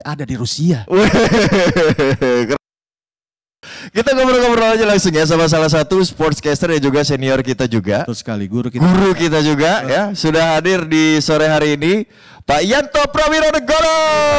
ada di Rusia. Kita ngobrol-ngobrol aja langsung ya sama salah satu sportscaster dan juga senior kita juga. Betul sekali, guru kita juga ya. Sudah hadir di sore hari ini Pak Yanto Prawironegoro.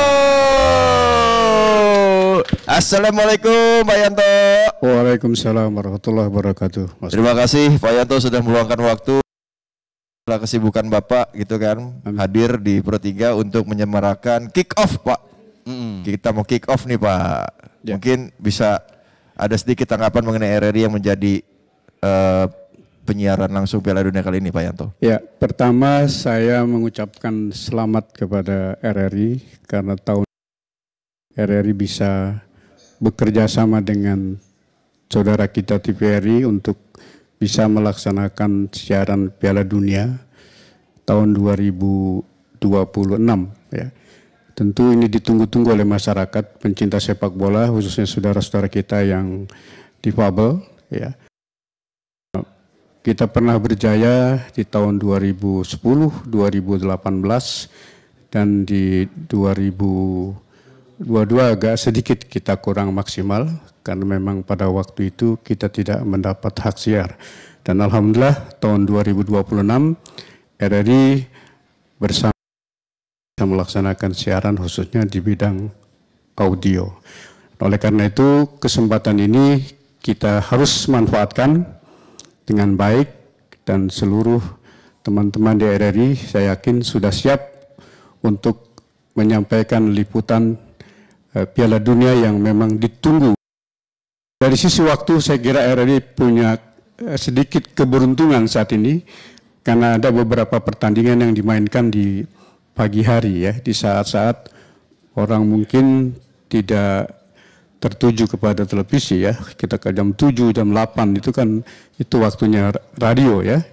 Assalamualaikum Pak Yanto. Waalaikumsalam warahmatullahi wabarakatuh. Terima kasih Pak Yanto sudah meluangkan waktu setelah kesibukan Bapak gitu kan. Hadir di Pro 3 untuk menyemarakan kick off Pak. Kita mau kick off nih Pak. Ya. Mungkin bisa ada sedikit tanggapan mengenai RRI yang menjadi penyiaran langsung Piala Dunia kali ini Pak Yanto. Ya, pertama saya mengucapkan selamat kepada RRI karena tahun RRI bisa bekerja sama dengan saudara kita TVRI untuk bisa melaksanakan siaran Piala Dunia tahun 2026 ya. Tentu ini ditunggu-tunggu oleh masyarakat pencinta sepak bola, khususnya saudara-saudara kita yang difabel. Ya. Kita pernah berjaya di tahun 2010, 2018, dan di 2022 agak sedikit kita kurang maksimal, karena memang pada waktu itu kita tidak mendapat hak siar. Dan Alhamdulillah tahun 2026 RRI bersama melaksanakan siaran khususnya di bidang audio. Oleh karena itu kesempatan ini kita harus manfaatkan dengan baik dan seluruh teman-teman di RRI saya yakin sudah siap untuk menyampaikan liputan Piala Dunia yang memang ditunggu. Dari sisi waktu saya kira RRI punya sedikit keberuntungan saat ini karena ada beberapa pertandingan yang dimainkan di pagi hari ya, di saat-saat orang mungkin tidak tertuju kepada televisi ya, kita ke jam 7, jam 8 itu kan itu waktunya radio ya.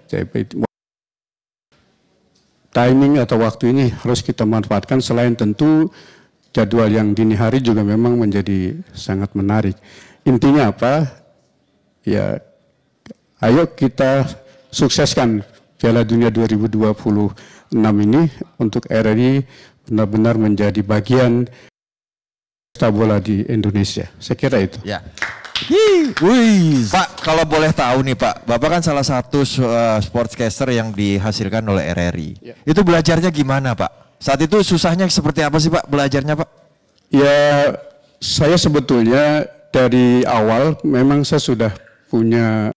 Timing atau waktu ini harus kita manfaatkan selain tentu jadwal yang dini hari juga memang menjadi sangat menarik. Intinya apa? Ya, ayo kita sukseskan Piala Dunia 2026 ini untuk RRI benar-benar menjadi bagian sepak bola di Indonesia. Saya kira itu. Ya. Pak, kalau boleh tahu nih Pak, Bapak kan salah satu sportscaster yang dihasilkan oleh RRI. Ya. Itu belajarnya gimana Pak? Saat itu susahnya seperti apa sih Pak belajarnya Pak? Ya, saya sebetulnya dari awal memang saya sudah punya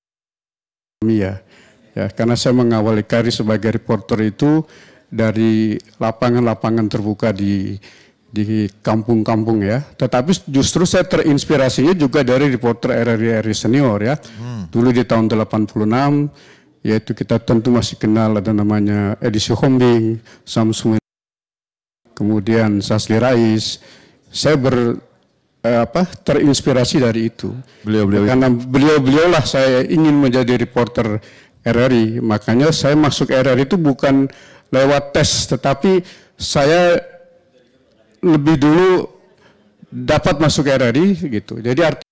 ya, karena saya mengawali karir sebagai reporter itu dari lapangan-lapangan terbuka di kampung-kampung ya. Tetapi justru saya terinspirasinya juga dari reporter RRI senior ya. Dulu di tahun 86, yaitu kita tentu masih kenal ada namanya Edisi Hombing, Samsung, kemudian Sasli Rais. Saya terinspirasi dari itu. Karena beliau lah saya ingin menjadi reporter RRI. Makanya saya masuk RRI itu bukan lewat tes, tetapi saya lebih dulu dapat masuk RRI gitu. Jadi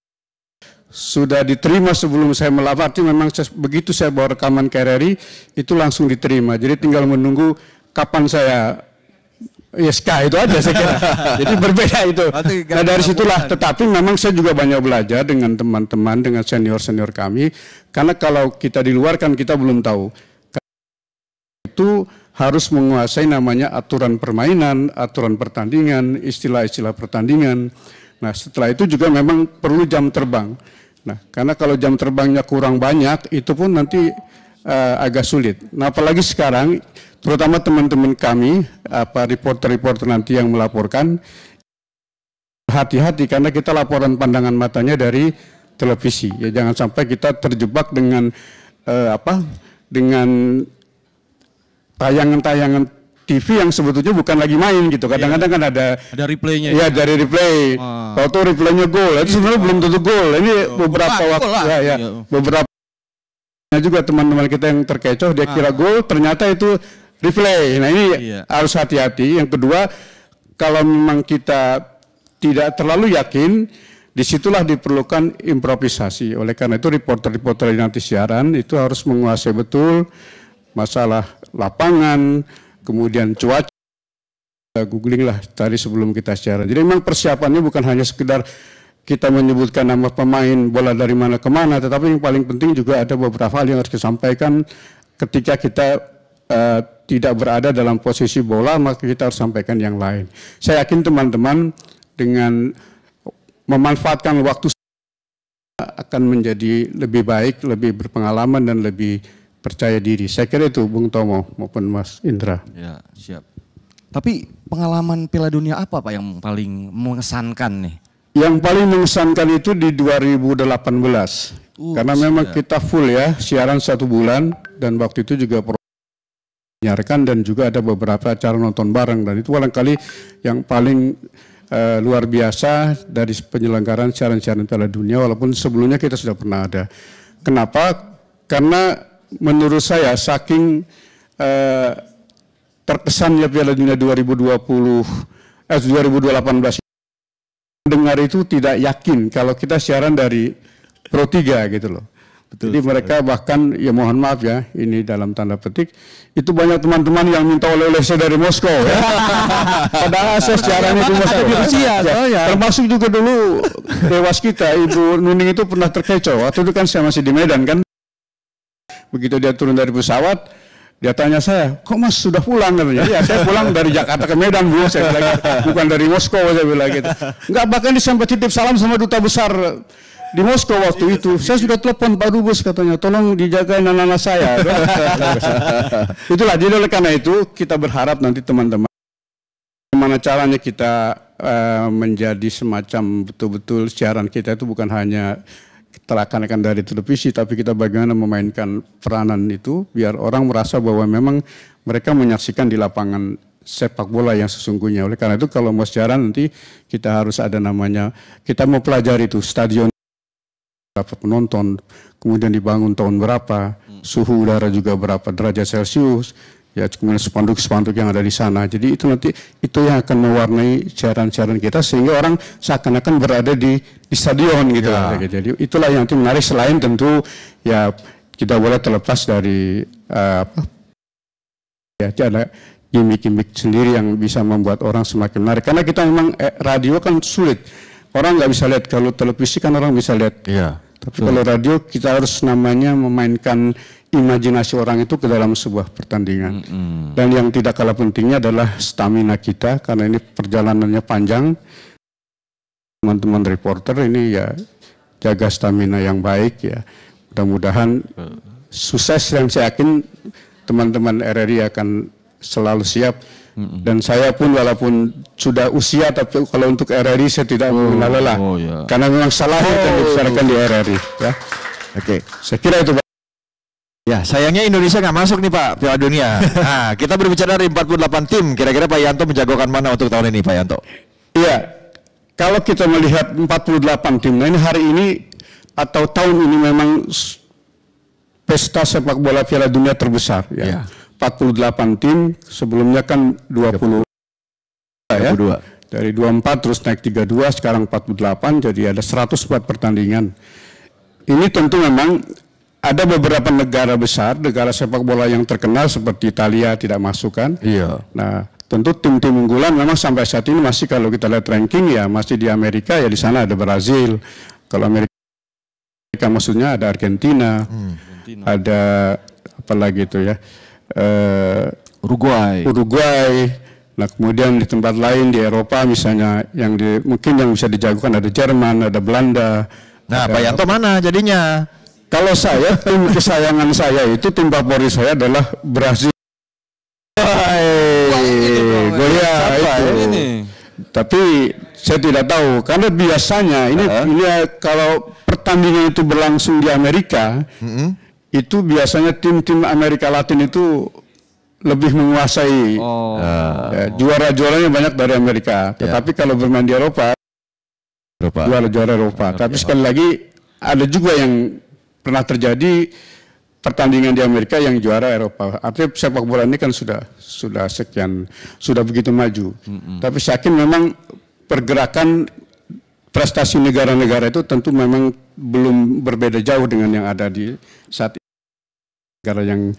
sudah diterima sebelum saya melamar. Memang begitu saya bawa rekaman ke RRI itu langsung diterima. Jadi tinggal menunggu kapan saya SK itu aja saya kira. Jadi berbeda itu. Nah dari situlah, tetapi memang saya juga banyak belajar dengan teman-teman, dengan senior-senior kami. Karena kalau kita di luar kan kita belum tahu. Itu harus menguasai namanya aturan permainan, aturan pertandingan, istilah-istilah pertandingan. Nah setelah itu juga memang perlu jam terbang. Nah karena kalau jam terbangnya kurang banyak, itu pun nanti agak sulit. Nah apalagi sekarang, terutama teman-teman kami, reporter-reporter nanti yang melaporkan, hati-hati karena kita laporan pandangan matanya dari televisi. Ya jangan sampai kita terjebak dengan dengan tayangan-tayangan TV yang sebetulnya bukan lagi main gitu. Kadang-kadang kan ada replaynya. Iya, dari replay. Kalau replaynya gol, itu sebenarnya belum tentu gol. Ini beberapa waktu beberapa juga teman-teman kita yang terkecoh dia kira gol, ternyata itu replay. Nah ini harus hati-hati. Yang kedua, kalau memang kita tidak terlalu yakin, disitulah diperlukan improvisasi. Oleh karena itu reporter-reporter yang nanti siaran itu harus menguasai betul masalah lapangan, kemudian cuaca. googling lah tadi sebelum kita siaran. Jadi memang persiapannya bukan hanya sekedar kita menyebutkan nama pemain bola dari mana ke mana, tetapi yang paling penting juga ada beberapa hal yang harus disampaikan ketika kita tidak berada dalam posisi bola, maka kita harus sampaikan yang lain. Saya yakin teman-teman dengan memanfaatkan waktu akan menjadi lebih baik, lebih berpengalaman dan lebih percaya diri. Saya kira itu Bung Tomo maupun Mas Indra. Ya, siap. Tapi pengalaman Piala Dunia apa Pak yang paling mengesankan nih? Yang paling mengesankan itu di 2018. Karena memang kita full ya, siaran 1 bulan dan waktu itu juga menyiarkan dan juga ada beberapa acara nonton bareng, dan itu barangkali yang paling luar biasa dari penyelenggaraan siaran-siaran Piala Dunia, walaupun sebelumnya kita sudah pernah ada. Kenapa? Karena menurut saya saking terkesannya Piala Dunia 2018 dengar itu tidak yakin kalau kita siaran dari Pro 3 gitu loh. Betul, jadi mereka bahkan, ya mohon maaf ya, ini dalam tanda petik, itu banyak teman-teman yang minta oleh-oleh saya dari Moskow ya. Padahal saya siarannya di Moskow. Di Rusia, ya. Termasuk juga dulu dewas kita, Ibu Nuning itu pernah terkecoh. Waktu itu kan saya masih di Medan kan. Begitu dia turun dari pesawat, dia tanya saya, kok Mas sudah pulang? Katanya. Ya saya pulang dari Jakarta ke Medan Bu, saya bilang gitu. Bukan dari Moskow, saya bilang gitu. Enggak, bahkan disampai titip salam sama duta besar di Moskow waktu itu. Saya sudah telepon Pak Dubes, katanya, tolong dijagain anak-anak saya. Itulah, jadi oleh karena itu kita berharap nanti teman-teman, bagaimana caranya kita menjadi semacam betul-betul siaran kita itu bukan hanya terlaksanakan dari televisi, tapi kita bagaimana memainkan peranan itu biar orang merasa bahwa memang mereka menyaksikan di lapangan sepak bola yang sesungguhnya. Oleh karena itu kalau mau siaran nanti kita harus ada namanya, kita mau pelajari itu stadion berapa penonton, kemudian dibangun tahun berapa, suhu udara juga berapa derajat Celcius, ya kemudian spanduk-spanduk yang ada di sana. Jadi itu nanti itu yang akan mewarnai siaran-siaran kita sehingga orang seakan-akan berada di stadion gitu. Ya. Jadi itulah yang nanti menarik, selain tentu ya kita boleh terlepas dari ya ada gimmick-gimmick sendiri yang bisa membuat orang semakin menarik. Karena kita memang radio kan sulit. Orang nggak bisa lihat, kalau televisi kan orang bisa lihat. Iya. Tapi kalau radio kita harus namanya memainkan imajinasi orang itu ke dalam sebuah pertandingan. Dan yang tidak kalah pentingnya adalah stamina kita, karena ini perjalanannya panjang. Teman-teman reporter ini ya jaga stamina yang baik ya. Mudah-mudahan sukses, dan saya yakin teman-teman RRI akan selalu siap. Dan saya pun walaupun sudah usia, tapi kalau untuk RRI saya tidak mengenal lelah. Ya. Karena memang salahnya yang dibicarakan di RRI. Ya. Oke, saya kira itu Pak. Ya, sayangnya Indonesia nggak masuk nih Pak Piala Dunia. Nah, kita berbicara dari 48 tim. Kira-kira Pak Yanto menjagokan mana untuk tahun ini Pak Yanto? Iya, kalau kita melihat 48 tim, nah ini hari ini atau tahun ini memang pesta sepak bola Piala Dunia terbesar. Ya. 48 tim, sebelumnya kan 20 ya. Dari 24 terus naik 32, sekarang 48, jadi ada 104 pertandingan. Ini tentu memang ada beberapa negara besar, negara sepak bola yang terkenal seperti Italia tidak masuk kan. Iya. Nah, tentu tim-tim unggulan memang sampai saat ini masih, kalau kita lihat ranking ya masih di Amerika, ya di sana ada Brazil. Kalau Amerika maksudnya ada Argentina, ada apa lagi itu ya. Uruguay. Nah kemudian di tempat lain di Eropa misalnya yang mungkin yang bisa dijagokan ada Jerman, ada Belanda. Nah Pak Yanto mana jadinya? Kalau saya, tim kesayangan saya itu, tim favorit saya adalah Brazil. Tapi saya tidak tahu karena biasanya ini kalau pertandingan itu berlangsung di Amerika. Itu biasanya tim-tim Amerika Latin itu lebih menguasai. Ya, juara-juaranya banyak dari Amerika. Tetapi kalau bermain di Eropa. Juara-juara Eropa. Tapi sekali lagi ada juga yang pernah terjadi pertandingan di Amerika yang juara Eropa. Artinya sepak bola ini kan sudah sekian, sudah begitu maju. Tapi saya yakin memang pergerakan prestasi negara-negara itu tentu memang belum berbeda jauh dengan yang ada di saat ini. Negara yang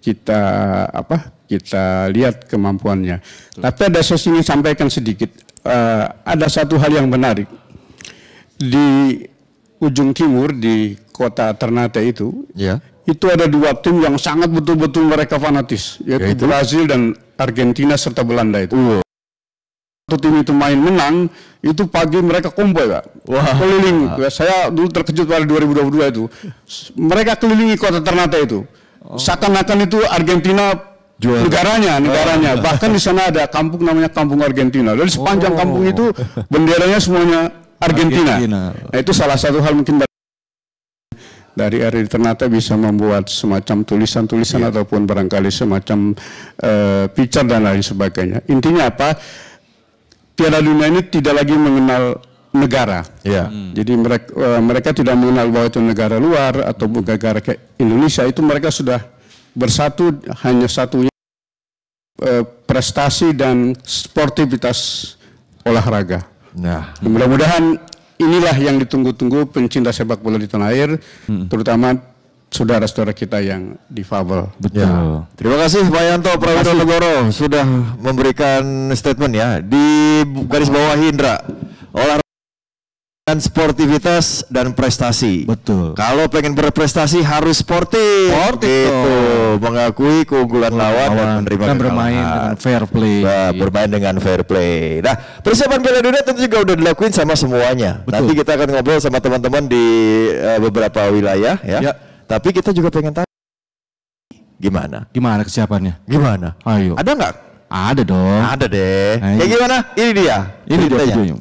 kita lihat kemampuannya. Tapi ada sesi ini sampaikan sedikit. Ada satu hal yang menarik di ujung timur di kota Ternate itu. Ya. Itu ada dua tim yang sangat betul-betul mereka fanatis, yaitu Brazil dan Argentina serta Belanda itu. Satu tim itu main menang, itu pagi mereka konvoy, Pak. Keliling. Saya dulu terkejut pada 2022 itu. Mereka kelilingi kota Ternate itu. Seakan-akan itu Argentina negaranya. Bahkan di sana ada kampung namanya Kampung Argentina. Dari sepanjang kampung itu benderanya semuanya Argentina. Nah, itu salah satu hal mungkin dari RRI Ternate bisa membuat semacam tulisan-tulisan ataupun barangkali semacam picture dan lain sebagainya. Intinya apa? Piala Dunia ini tidak lagi mengenal negara. Jadi mereka tidak mengenal bahwa itu negara luar atau negara kayak Indonesia. Itu mereka sudah bersatu hanya satu prestasi dan sportivitas olahraga. Nah, mudah-mudahan inilah yang ditunggu-tunggu pencinta sepak bola di tanah air, terutama saudara-saudara kita yang difabel. Betul. Ya. Terima kasih Pak Yanto Prawiro sudah memberikan statement ya. Di garis bawah Indra, olahraga dan sportivitas dan prestasi. Betul. Kalau pengen berprestasi harus sportif. Gitu. Mengakui keunggulan lawan dan menerima dan bermain dengan fair play. Bermain dengan fair play. Nah, persiapan Piala Dunia tentu juga udah dilakuin sama semuanya. Betul. Nanti kita akan ngobrol sama teman-teman di beberapa wilayah ya. Tapi kita juga pengen tahu gimana kesiapannya? Gimana? Ayo. Ada nggak? Ada dong. Ada deh. Kayak gimana? Ini dia. Ini dia videonya.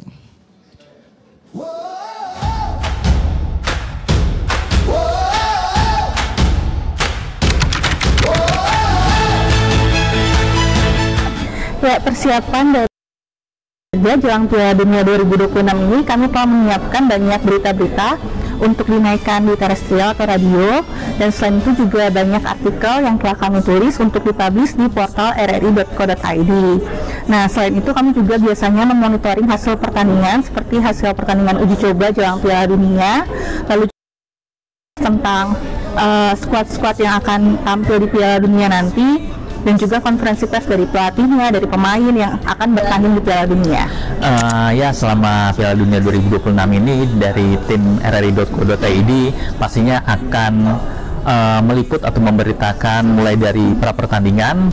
Ya, persiapan dari jelang Piala Dunia 2026 ini kami telah menyiapkan banyak berita-berita untuk dinaikkan di terestrial atau radio, dan selain itu juga banyak artikel yang telah kami tulis untuk dipublish di portal rri.co.id. Nah, selain itu kami juga biasanya memonitoring hasil pertandingan seperti hasil pertandingan uji coba jelang Piala Dunia, lalu tentang squad-squad yang akan tampil di Piala Dunia nanti, dan juga konferensi pers dari pelatihnya, dari pemain yang akan bertanding di Piala Dunia. Ya, selama Piala Dunia 2026 ini dari tim rri.co.id pastinya akan meliput atau memberitakan mulai dari pra pertandingan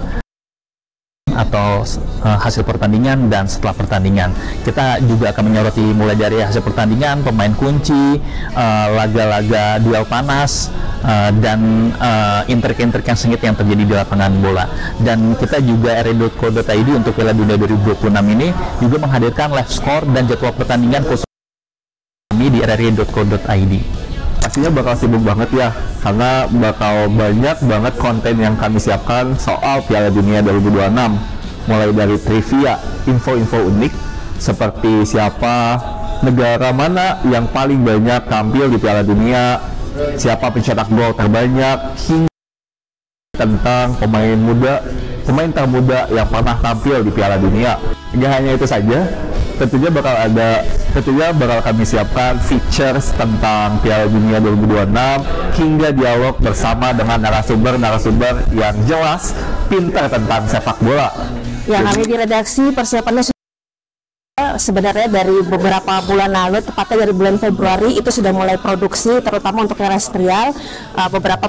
atau hasil pertandingan dan setelah pertandingan. Kita juga akan menyoroti mulai dari hasil pertandingan, pemain kunci, laga-laga duel panas, dan intrik-intrik yang sengit yang terjadi di lapangan bola. Dan kita juga rri.co.id untuk Piala Dunia 2026 ini juga menghadirkan live score dan jadwal pertandingan khusus kami di rri.co.id. Pastinya bakal sibuk banget ya, karena bakal banyak banget konten yang kami siapkan soal Piala Dunia 2026. Mulai dari trivia, info-info unik seperti siapa negara mana yang paling banyak tampil di Piala Dunia, siapa pencetak gol terbanyak, hingga tentang pemain termuda yang pernah tampil di Piala Dunia. Tidak hanya itu saja, tentunya bakal kami siapkan features tentang Piala Dunia 2026 hingga dialog bersama dengan narasumber yang jelas pintar tentang sepak bola. Yang kami di redaksi persiapannya sebenarnya dari beberapa bulan lalu, tepatnya dari bulan Februari itu sudah mulai produksi, terutama untuk terestrial. Beberapa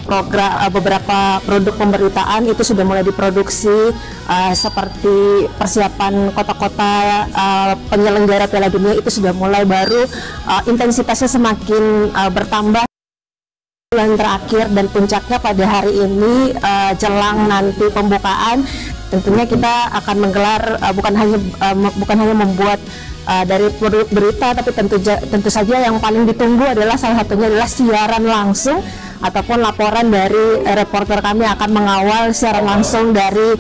produk pemberitaan itu sudah mulai diproduksi, seperti persiapan kota-kota penyelenggara Piala Dunia itu sudah mulai, baru intensitasnya semakin bertambah bulan terakhir, dan puncaknya pada hari ini jelang nanti pembukaan. Tentunya kita akan menggelar bukan hanya membuat dari produk berita, tapi tentu saja yang paling ditunggu adalah salah satunya adalah siaran langsung ataupun laporan dari reporter kami akan mengawal siaran langsung dari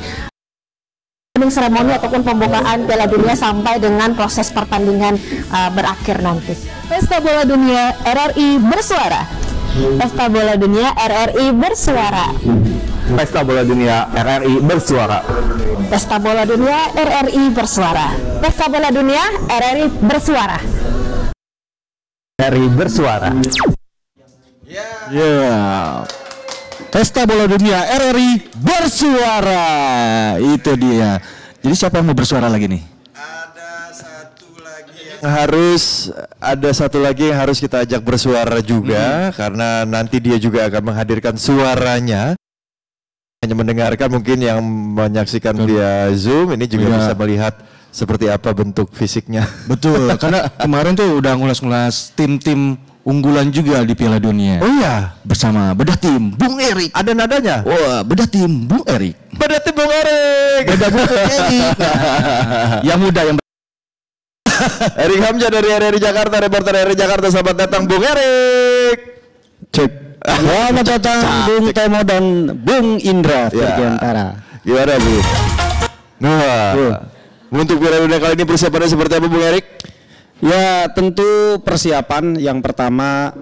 seremoni ataupun pembukaan Piala Dunia sampai dengan proses pertandingan berakhir nanti. Pesta Bola Dunia RRI bersuara. Pesta Bola Dunia RRI bersuara. Pesta Bola Dunia RRI bersuara. Pesta Bola Dunia RRI bersuara. Pesta Bola Dunia RRI bersuara. RRI bersuara. Yeah. Pesta Bola Dunia RRI bersuara. Itu dia. Jadi siapa yang mau bersuara lagi nih? Ada satu lagi yang harus kita ajak bersuara juga karena nanti dia juga akan menghadirkan suaranya. Hanya mendengarkan, mungkin yang menyaksikan via Zoom ini juga bisa melihat seperti apa bentuk fisiknya. Betul, karena kemarin tuh udah ngulas-ngulas tim-tim unggulan juga di Piala Dunia. Oh iya, bersama bedah tim Bung Erik. Ada nadanya? Wah, bedah tim Bung Erik. Bedah tim Bung Erik. Bedah Bung Erik. Yang muda yang Erik Hamzah dari RRI Jakarta, reporter RRI Jakarta. Selamat datang Bung Erik. Cek. Selamat datang Bung Tomo dan Bung Indra Virgiantara. Gimana Bu? Nah, untuk Piala Dunia kali ini persiapannya seperti apa Bung Erik? Ya tentu persiapan yang pertama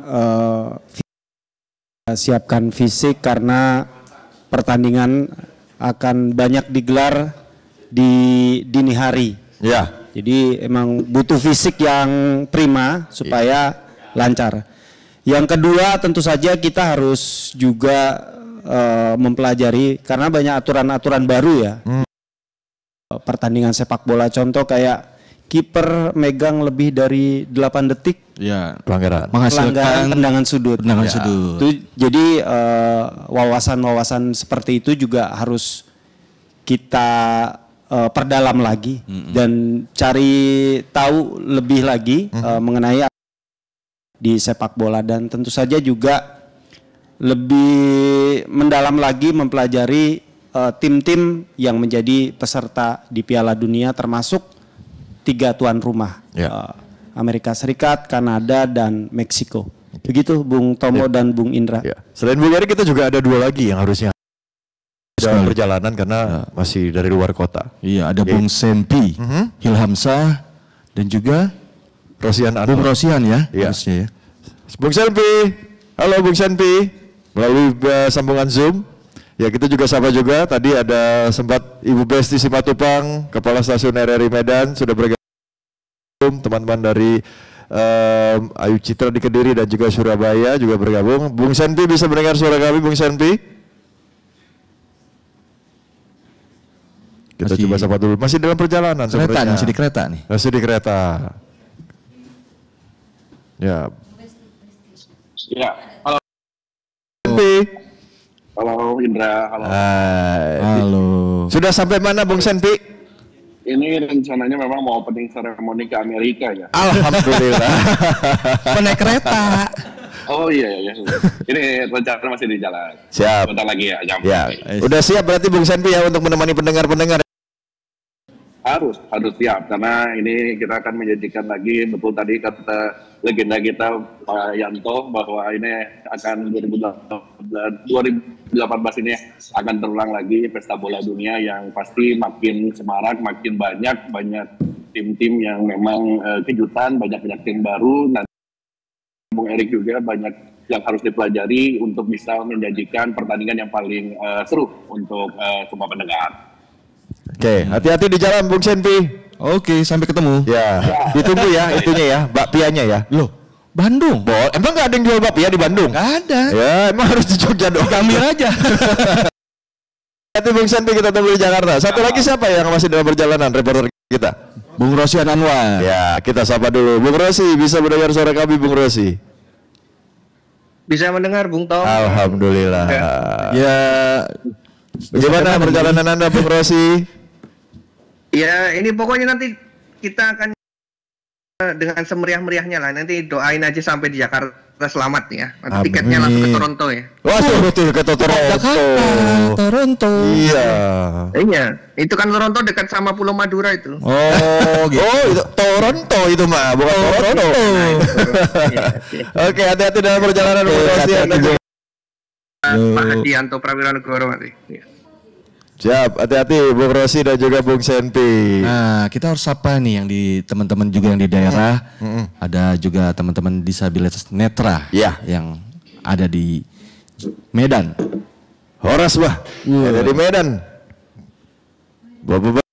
siapkan fisik karena pertandingan akan banyak digelar di dini hari. Ya. Jadi emang butuh fisik yang prima supaya lancar. Yang kedua tentu saja kita harus juga mempelajari karena banyak aturan-aturan baru ya. Pertandingan sepak bola contoh kayak kiper megang lebih dari 8 detik. Ya, pelanggaran. Menghasilkan tendangan sudut. Tendangan sudut. Jadi wawasan-wawasan seperti itu juga harus kita perdalam lagi dan cari tahu lebih lagi mengenai di sepak bola, dan tentu saja juga lebih mendalam lagi mempelajari tim-tim yang menjadi peserta di Piala Dunia, termasuk 3 tuan rumah, Amerika Serikat, Kanada, dan Meksiko. Begitu Bung Tomo dan Bung Indra. Selain Bung Erik kita juga ada 2 lagi yang harusnya dalam perjalanan karena masih dari luar kota. Iya, ada Bung Senpi, Hilhamsah, dan juga Rosian Anwar. Bung Rosian ya, harusnya ya. Bung Senpi, halo Bung Senpi, melalui sambungan Zoom. Ya, kita juga sapa juga. Tadi ada sempat Ibu Besti Simatupang, Kepala Stasiun RRI Medan, sudah bergabung. Teman-teman dari Ayu Citra di Kediri dan juga Surabaya juga bergabung. Bung Senpi bisa mendengar suara kami, Bung Senpi? Kita coba sapa dulu. Masih dalam perjalanan. Kereta, masih di kereta nih. Masih di kereta. Ya. Ya. Halo. Senpi. Halo Indra. Halo. Halo. Sudah sampai mana Bung Senpi? Ini rencananya memang mau opening ceremony ke Amerika ya. Alhamdulillah. Naik kereta. Oh iya. Ini rencana masih di jalan. Siap. Bentar lagi ya jam. Ya. Udah siap berarti Bung Senpi ya untuk menemani pendengar-pendengar. Harus siap karena ini kita akan menjadikan lagi, betul tadi kata legenda kita Pak Yanto bahwa ini akan 2018 ini akan terulang lagi pesta bola dunia yang pasti makin semarak, makin banyak tim-tim yang memang kejutan, banyak tim baru. Nanti Bung Erik juga banyak yang harus dipelajari untuk bisa menjadikan pertandingan yang paling seru untuk semua pendengar. Oke, hati-hati di jalan Bung Senpi. Oke, sampai ketemu. Ya, ditunggu ya itunya ya, bakpianya ya. Loh, Bandung? Emang gak ada yang jual bakpia di Bandung? Gak ada. Ya, emang harus di Jogja dong. Kami aja. Hati Bung Senpi, kita tunggu di Jakarta. Satu lagi siapa yang masih dalam perjalanan, reporter kita? Bung Rosian Anwar. Ya, kita sapa dulu. Bung Rosi, bisa mendengar suara kami Bung Rosi? Bisa mendengar Bung Tom. Alhamdulillah. Ya. Bagaimana perjalanan Anda Bung Rosi? Ya, ini pokoknya nanti kita akan dengan semeriah-meriahnya lah. Nanti doain aja sampai di Jakarta selamat ya. Nanti tiketnya langsung ke Toronto ya. Waduh, betul ke Toronto. Toronto. Iya. Iya, itu kan Toronto dekat sama Pulau Madura itu. Oh, gitu. Oh, itu Toronto itu mah, bukan Toronto. Oke, hati-hati dalam perjalanan Bung Rosi. Pak Hadianto Prawira Negoro nanti. Siap, hati-hati Bung Rosi dan juga Bung Senpi. Nah, kita harus sapa nih yang di teman-teman juga yang di daerah. Ada juga teman-teman disabilitas netra yang ada di Medan. Horas bah, ada di Medan. Bapak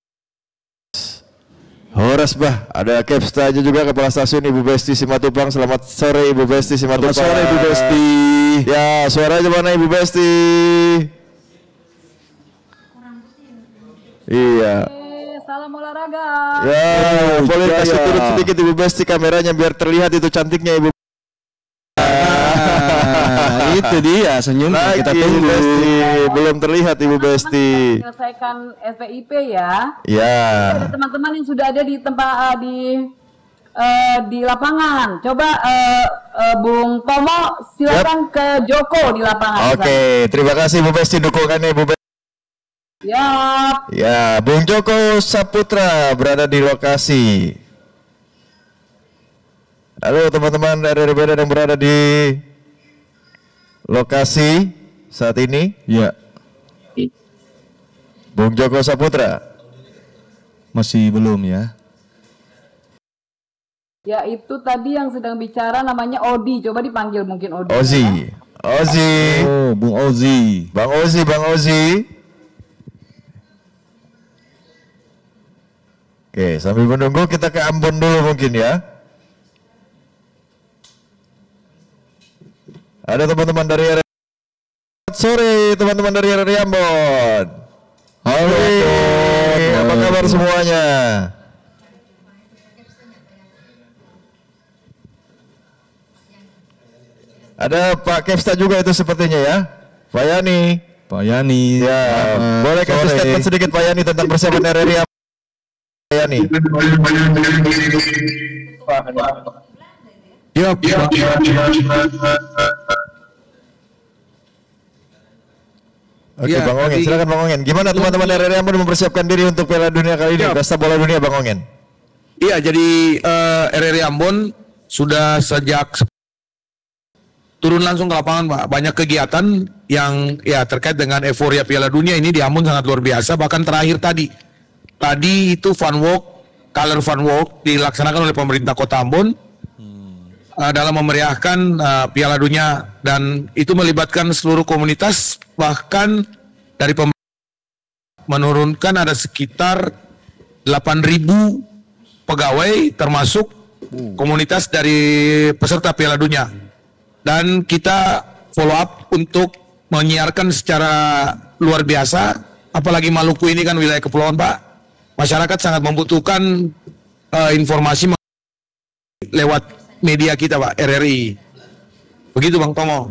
Horas bah, ada Kepsta aja juga Kepala Stasiun Ibu Besti Simatupang. Selamat sore Ibu Besti Simatupang. Selamat sore Ibu Besti. Ya, suaranya mana Ibu Besti? Iya. Salam olahraga. Ya, boleh kasih turun sedikit Ibu Besti kameranya biar terlihat itu cantiknya Ibu. Itu dia senyum kita tunggu. Besti. Belum terlihat Ibu Besti. Menyelesaikan SPIP ya. Ya. Ada teman-teman yang sudah ada di tempat di lapangan. Coba Bung Tomo silakan ke Joko di lapangan. Oke, terima kasih Bu Besti dukungannya Bu Besti. Ya, Bung Joko Saputra berada di lokasi. Halo teman-teman dari Medan yang berada di lokasi saat ini. Ya. Bung Joko Saputra. Masih belum ya. Ya itu tadi yang sedang bicara namanya Odi. Coba dipanggil mungkin Odi. Ozi. Ozi. Oh, Bung Ozi. Bang Ozi, Bang Ozi. Oke, sambil menunggu kita ke Ambon dulu mungkin ya. Ada teman-teman dari RRI. Sore teman-teman dari RRI Ambon. Halo. Apa kabar semuanya? Ada Pak Kevsta juga itu sepertinya ya. Pak Yani. Pak Yani. Ya, boleh kasih statement sedikit Pak Yani tentang persiapan RRI Ambon. Pak Yani. Oke, Bang Ongen, silakan Bang Ongen. Gimana teman-teman RRI Ambon mempersiapkan diri untuk Piala Dunia kali ini? Pesta Bola Dunia, Bang Ongen. Iya, jadi RRI Ambon sudah sejak turun langsung ke lapangan, Pak. Banyak kegiatan yang ya terkait dengan euforia Piala Dunia ini di Ambon sangat luar biasa. Bahkan terakhir tadi itu fun walk, color fun walk dilaksanakan oleh pemerintah Kota Ambon dalam memeriahkan Piala Dunia, dan itu melibatkan seluruh komunitas, bahkan dari pemerintah menurunkan ada sekitar 8.000 pegawai termasuk komunitas dari peserta Piala Dunia. Dan kita follow up untuk menyiarkan secara luar biasa, apalagi Maluku ini kan wilayah kepulauan, Pak. Masyarakat sangat membutuhkan informasi lewat media kita, Pak, RRI. Begitu Bang Tomo.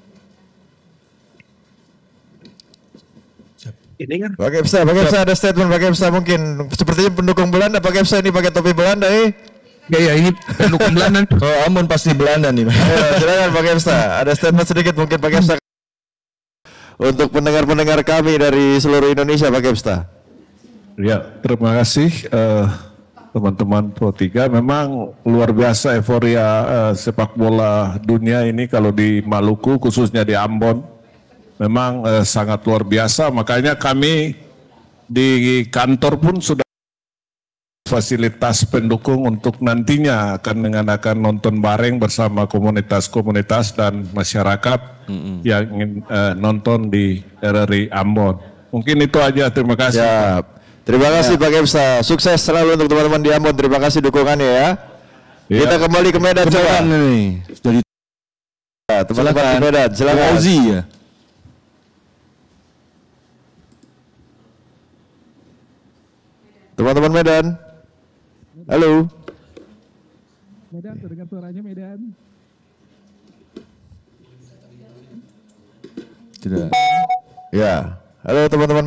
Ini kan Pak Kevsta ada statement Pak Kevsta mungkin. Sepertinya pendukung Belanda Pak Kevsta ini pakai topi Belanda Ya ini pendukung Belanda. Oh, Ambon pasti Belanda nih. Silakan Pak Kevsta. Ada statement sedikit mungkin Pak Kevsta untuk pendengar-pendengar kami dari seluruh Indonesia, Pak Kevsta. Ya, terima kasih teman-teman Pro 3. Memang luar biasa euforia sepak bola dunia ini kalau di Maluku, khususnya di Ambon. Memang sangat luar biasa, makanya kami di kantor pun sudah fasilitas pendukung untuk nantinya akan nonton bareng bersama komunitas-komunitas dan masyarakat yang ingin nonton di RRI Ambon. Mungkin itu aja, terima kasih. Ya. Terima kasih Pak Kevsta. Sukses selalu untuk teman-teman di Ambon. Terima kasih dukungannya ya. Kita kembali ke Medan coba. Dari teman-teman di Medan, silakan. Ozi ya. Teman-teman Medan. Halo. Medan, terdengar suaranya Medan. Tidak. Ya. Halo teman-teman.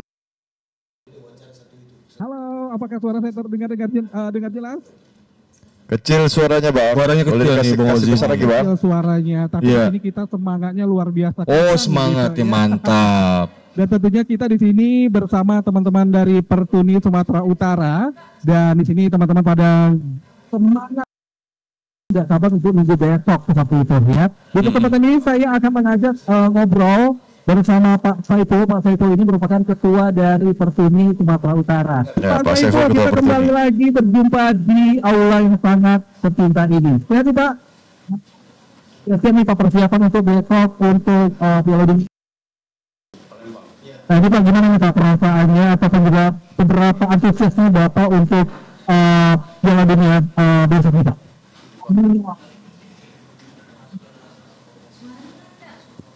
Halo, apakah suara saya terdengar dengan jelas? Kecil suaranya, Bang. Suaranya kecil nih, Bang Ozi. Kecil suaranya, tapi ini kita semangatnya luar biasa. Oh, semangatnya mantap. Dan tentunya kita di sini bersama teman-teman dari Pertuni Sumatera Utara, dan di sini teman-teman pada semangat tidak sabar untuk minggu besok seperti itu ya. Di kesempatan ini saya akan mengajak ngobrol bersama Pak Saiful. Pak Saiful ini merupakan ketua dari Pertuni Sumatera Utara. Ya, Pak Saiful, kita kembali lagi berjumpa di aula yang sangat tercinta ini. Ya nih Pak, ya nih Pak, persiapan untuk besok untuk Piala Dunia. Nah ini Pak, gimana nih Pak perasaannya, apakah juga beberapa antusiasnya Bapak untuk Piala Dunia besok nih Pak?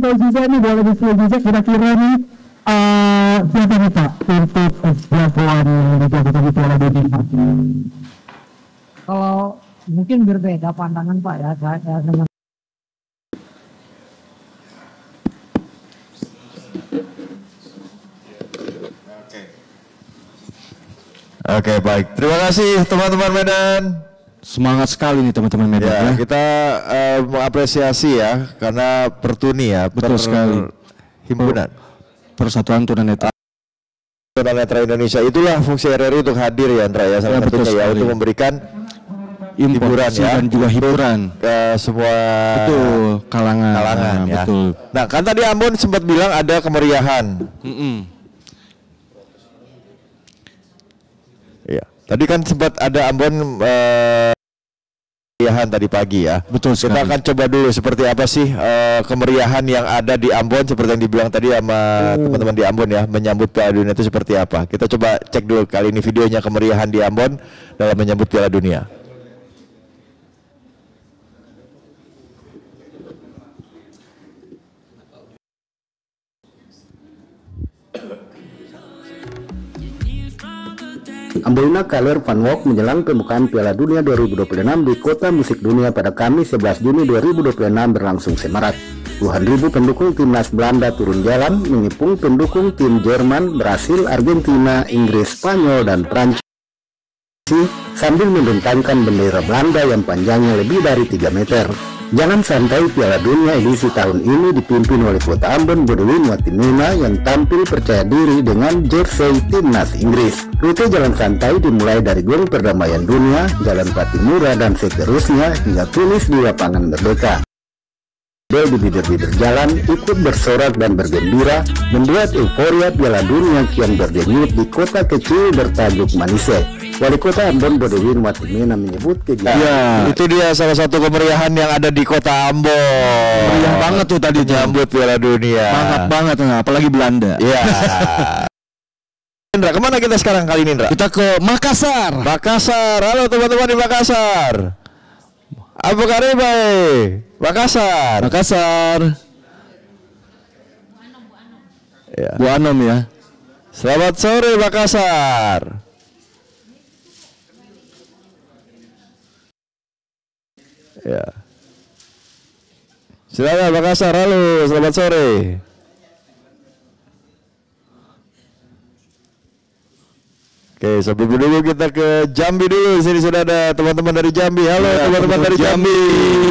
tahu juga nih, boleh di-share juga kira-kira nih siapa nih Pak untuk jagoan yang dijagokan di Piala Dunia? Kalau mungkin berbeda pandangan Pak ya, saya dengan Oke, baik. Terima kasih teman-teman Medan. Semangat sekali nih teman-teman Medan ya. Kita mengapresiasi ya karena Pertuni ya. Betul sekali. Himpunan Persatuan Tunanetra. Tunanetra Indonesia, itulah fungsi RRI untuk hadir ya Andra ya, salah satunya ya untuk memberikan hiburan ya dan juga hiburan ke semua kalangan ya. Betul. Nah kan tadi Ambon sempat bilang ada kemeriahan. Ya, tadi kan sempat ada Ambon kemeriahan tadi pagi ya. Betul sekali. Kita akan coba dulu seperti apa sih kemeriahan yang ada di Ambon, seperti yang dibilang tadi sama teman-teman di Ambon ya, menyambut Piala Dunia itu seperti apa. Kita coba cek dulu kali ini videonya kemeriahan di Ambon dalam menyambut Piala Dunia. Amboina Kaler Van Wok menjelang pembukaan Piala Dunia 2026 di Kota Musik Dunia pada Kamis 11 Juni 2026 berlangsung semarak. Puluhan ribu pendukung timnas Belanda turun jalan mengepung pendukung tim Jerman, Brasil, Argentina, Inggris, Spanyol, dan Prancis sambil membentangkan bendera Belanda yang panjangnya lebih dari 3 meter. Jangan santai, Piala Dunia edisi tahun ini dipimpin oleh Kota Ambon Bodewin Watimena yang tampil percaya diri dengan jersey timnas Inggris. Rute jalan santai dimulai dari Gor Perdamaian Dunia, Jalan Patimura, dan seterusnya hingga finish di lapangan Merdeka. Di bibir-bibir jalan ikut bersorak dan bergembira membuat euforia Piala Dunia kian berdenyut di kota kecil bertajuk Manise. Wali Kota Ambon Bodewin Watimena menyebut kegiatan. Ya, itu dia salah satu kemeriahan yang ada di Kota Ambon. Meriah banget tuh tadi menyambut Piala Dunia. Semangat banget, apalagi Belanda. Iya. Indra, kemana kita sekarang kali ini, Indra? Kita ke Makassar. Makassar. Halo teman-teman di Makassar. Apa kabar, Makassar. Makassar. Ya. Bu Anom ya. Selamat sore Makassar. Ya. Silakan Makassar. Halo, selamat sore. Oke, sebelum dulu kita ke Jambi dulu. Di sini sudah ada teman-teman dari Jambi. Halo ya, teman-teman dari Jambi.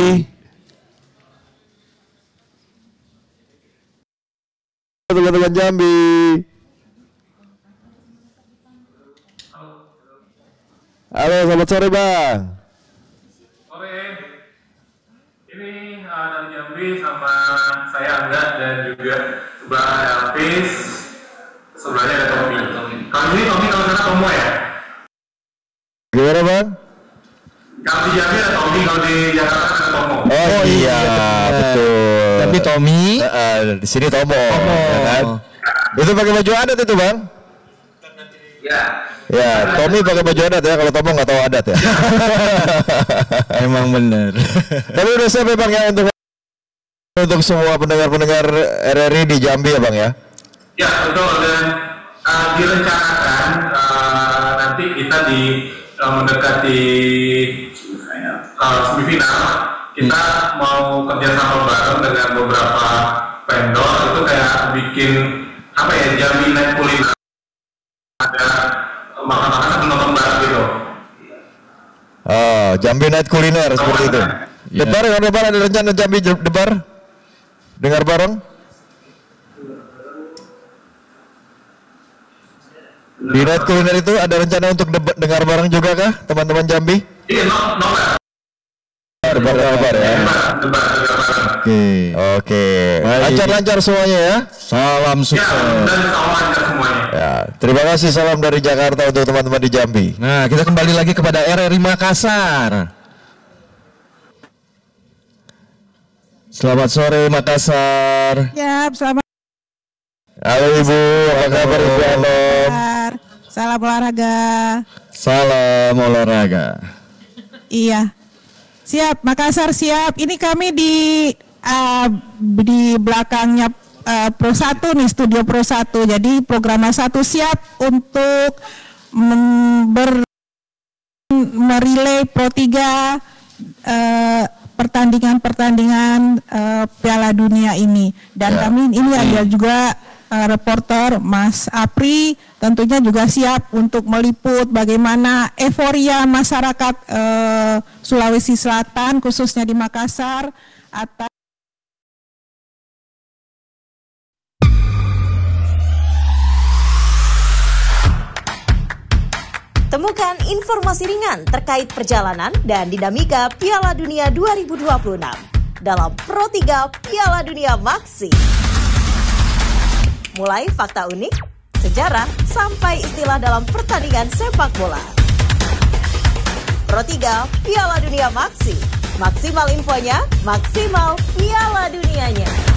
Teman-teman Jambi. Halo, selamat sore Bang. Sore. Ini dari Jambi sama saya Angga dan juga sebelah ada Elvis. Sebelahnya ada Tommy. Kalau ini Tommy, kalau sana Tomo ya? Gimana Bang? Kalau di Jambi ada Tommy, kalau di Jakarta ada Tomo. Oh iya, betul. Tapi Tommy, di sini Tomo. Ya kan? Itu pakai baju adat itu Bang? Ya. Ya, Tommy pakai baju adat ya, kalau Tomo nggak tahu adat ya. Emang bener. Tapi udah siap ya Bang ya untuk semua pendengar-pendengar RRI di Jambi ya Bang ya? Ya betul, dan direncanakan nanti kita mendekati semifinal kita mau kerjasama bareng dengan beberapa vendor itu kayak bikin apa ya, Jambi Night Kuliner, ada makan-makan sambil nonton bareng gitu. Oh, Jambi Night Kuliner seperti itu. Debar ya, Debar ada rencana Jambi Debar? Dengar bareng? Di Night Kuliner itu ada rencana untuk dengar bareng juga kah teman-teman Jambi? Iya, Debar ya. Oke. Lancar-lancar semuanya ya. Salam sukses. Dan salam lancar semuanya. Ya, terima kasih, salam dari Jakarta untuk teman-teman di Jambi. Nah, kita kembali lagi kepada RRI Makassar. Selamat sore Makassar. Ya, selamat. Halo Ibu, apa kabar Ibu Anom? Salam olahraga. Salam olahraga. Iya. Siap, Makassar siap. Ini kami di di belakangnya Pro 1 nih, Studio Pro 1. Jadi Programa 1 siap untuk merilai Pro 3 pertandingan-pertandingan Piala Dunia ini. Dan kami ini ada juga reporter Mas Apri tentunya juga siap untuk meliput bagaimana euforia masyarakat Sulawesi Selatan khususnya di Makassar atas Temukan informasi ringan terkait perjalanan dan dinamika Piala Dunia 2026 dalam Pro 3 Piala Dunia Maxi. Mulai fakta unik, sejarah, sampai istilah dalam pertandingan sepak bola. Pro 3 Piala Dunia Maxi. Maksimal infonya, maksimal Piala Dunianya.